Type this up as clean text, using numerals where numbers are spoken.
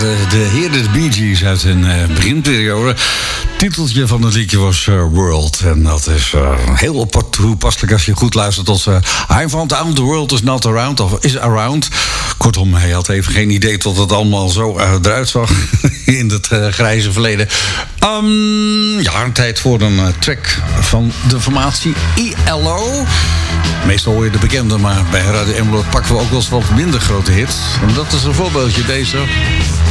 waren de heren de Bee Gees uit hun beginperiode. Het titeltje van het liedje was World. En dat is heel toepasselijk als je goed luistert tot I found out the world is not around, of is around. Kortom, hij had even geen idee tot het allemaal zo eruit zag in het grijze verleden. Ja, tijd voor een track van de formatie ELO. Meestal hoor je de bekende, maar bij Radio Emmeloord pakken we ook wel eens wat minder grote hits. En dat is een voorbeeldje, deze.